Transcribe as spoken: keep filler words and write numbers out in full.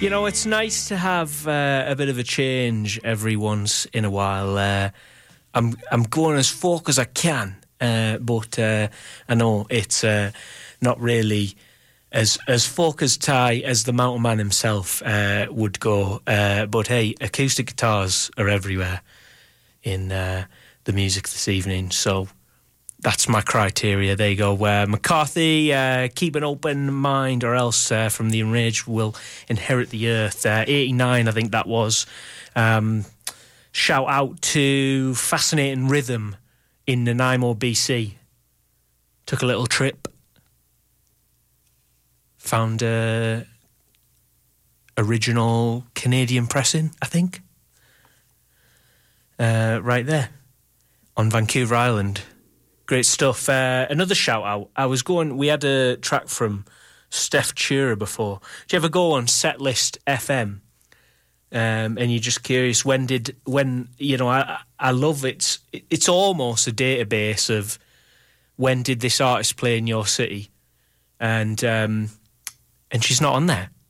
You know, it's nice to have uh, a bit of a change every once in a while. Uh, I'm I'm going as folk as I can, uh, but uh, I know it's uh, not really as as folk as Ty as the Mountain Man himself uh, would go. Uh, but hey, acoustic guitars are everywhere in uh, the music this evening, so that's my criteria. There you go. Uh, McCarthy, uh, keep an open mind, or else uh, from the enraged will inherit the earth. Uh, eighty-nine, I think that was. Um, shout out to Fascinating Rhythm in Nanaimo, B C. Took a little trip. Found uh, original Canadian pressing, I think. Uh, right there on Vancouver Island. Great stuff. Uh, another shout out. I was going, we had a track from Steph Chura before. Do you ever go on Setlist F M? Um, and you're just curious, when did, when, you know, I, I love it. It's almost a database of when did this artist play in your city? And, um, and she's not on there.